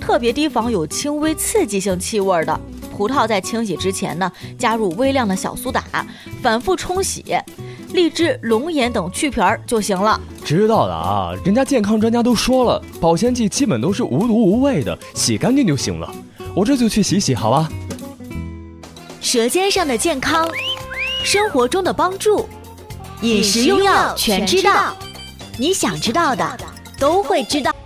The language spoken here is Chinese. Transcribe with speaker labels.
Speaker 1: 特别提防有轻微刺激性气味的。葡萄在清洗之前呢，加入微量的小苏打，反复冲洗，荔枝、龙眼等去皮就行了。
Speaker 2: 知道了啊，人家健康专家都说了，保鲜剂基本都是无毒无味的，洗干净就行了。我这就去洗洗，好吧？
Speaker 1: 舌尖上的健康，生活中的帮助，饮食用药全知道，你想知道的都会知道。